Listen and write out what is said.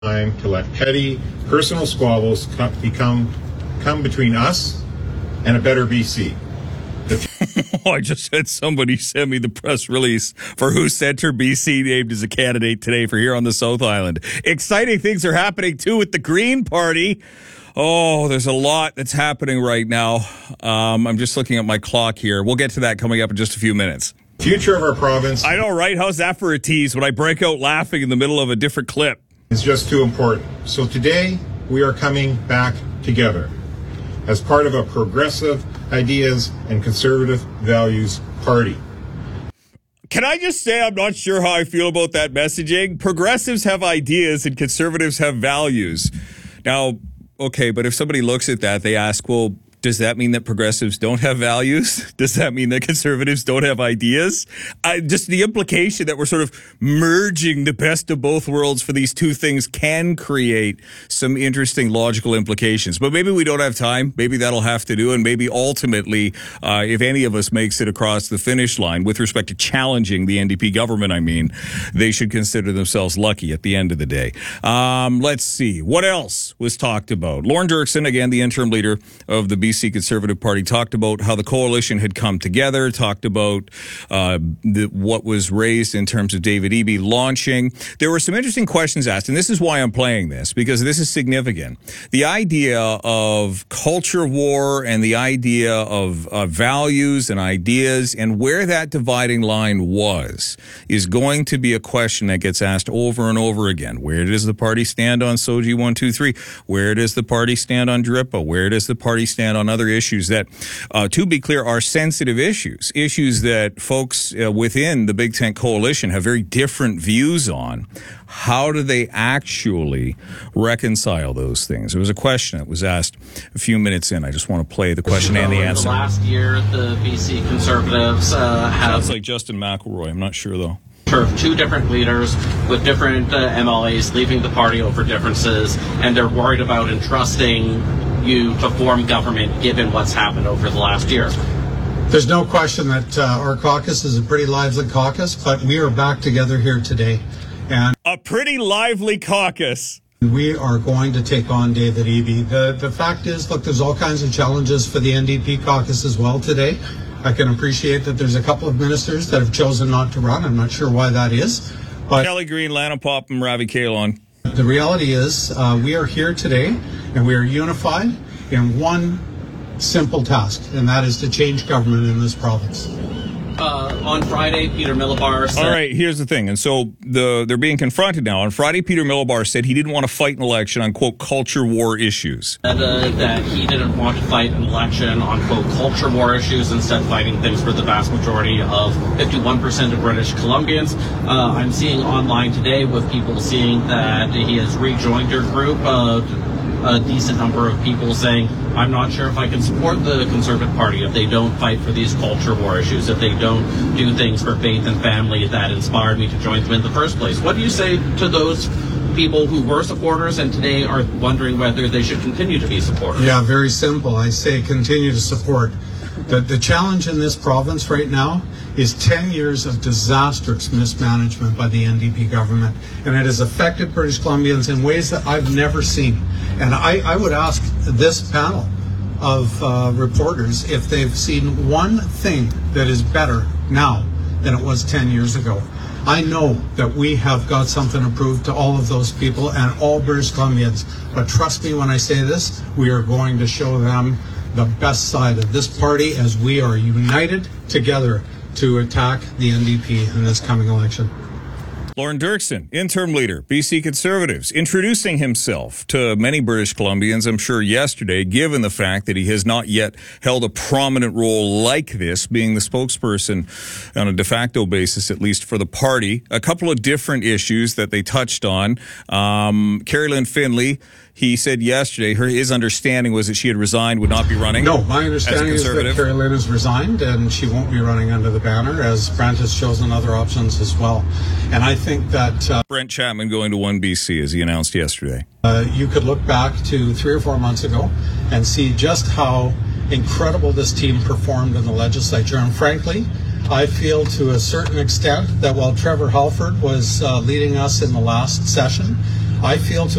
time to let petty personal squabbles come between us and a better BC. I just had somebody send me the press release for who Centre BC named as a candidate today for here on the South Island. Exciting things are happening, too, with the Green Party. Oh, there's a lot that's happening right now. I'm just looking at my clock here. We'll get to that coming up in just a few minutes. Future of our province. I know, right? How's that for a tease when I break out laughing in the middle of a different clip? It's just too important. So today, we are coming back together as part of a progressive ideas and conservative values party. Can I just say I'm not sure how I feel about that messaging? Progressives have ideas and conservatives have values. Now, okay, but if somebody looks at that, they ask, well, does that mean that progressives don't have values? Does that mean that conservatives don't have ideas? Just the implication that we're sort of merging the best of both worlds for these two things can create some interesting logical implications. But maybe we don't have time. Maybe that'll have to do. And maybe ultimately, if any of us makes it across the finish line with respect to challenging the NDP government, they should consider themselves lucky at the end of the day. Let's see. What else was talked about? Lorne Dirksen, again, the interim leader of the BC Conservative Party, talked about how the coalition had come together, talked about what was raised in terms of David Eby launching. There were some interesting questions asked, and this is why I'm playing this, because this is significant. The idea of culture war and the idea of values and ideas and where that dividing line was is going to be a question that gets asked over and over again. Where does the party stand on SOGI 123? Where does the party stand on DRIPA? Where does the party stand on other issues that, to be clear, are sensitive issues that folks within the Big Tent Coalition have very different views on? How do they actually reconcile those things? There was a question that was asked a few minutes in. I just want to play the question and the answer. Last year, the BC Conservatives have... Sounds like Justin McElroy. I'm not sure, though. Two different leaders with different MLAs leaving the party over differences, and they're worried about entrusting you to form government given what's happened over the last year. There's no question that our caucus is a pretty lively caucus, but we are back together here today. And a pretty lively caucus. We are going to take on David Eby. The fact is, look, there's all kinds of challenges for the NDP caucus as well today. I can appreciate that there's a couple of ministers that have chosen not to run. I'm not sure why that is. But Kelly Green, Lana Pop, and Ravi Kahlon. The reality is we are here today and we are unified in one simple task, and that is to change government in this province. On Friday, Peter Millibar said... All right, here's the thing. And so they're being confronted now. On Friday, Peter Millibar said he didn't want to fight an election on, quote, culture war issues. That he didn't want to fight an election on, quote, culture war issues, instead fighting things for the vast majority of 51% of British Columbians. I'm seeing online today with people seeing that he has rejoined your group, a decent number of people saying, I'm not sure if I can support the Conservative Party if they don't fight for these culture war issues, if they don't do things for faith and family that inspired me to join them in the first place. What do you say to those people who were supporters and today are wondering whether they should continue to be supporters? Yeah, very simple. I say continue to support. The challenge in this province right now is 10 years of disastrous mismanagement by the NDP government, and it has affected British Columbians in ways that I've never seen. And I would ask this panel of reporters if they've seen one thing that is better now than it was 10 years ago. I know that we have got something to prove to all of those people and all British Columbians, but trust me when I say this, we are going to show them the best side of this party as we are united together to attack the NDP in this coming election. Lorne Dirksen, interim leader, BC Conservatives, introducing himself to many British Columbians, I'm sure yesterday, given the fact that he has not yet held a prominent role like this, being the spokesperson on a de facto basis, at least for the party. A couple of different issues that they touched on. Carrie Lynn Finlay, he said yesterday his understanding was that she had resigned, would not be running. No, my understanding is that Carrie Lynn has resigned and she won't be running under the banner, as Brent has chosen other options as well. And I think that... Brent Chapman going to 1BC, as he announced yesterday. You could look back to 3 or 4 months ago and see just how incredible this team performed in the legislature. And frankly, I feel to a certain extent that while Trevor Halford was leading us in the last session, I feel to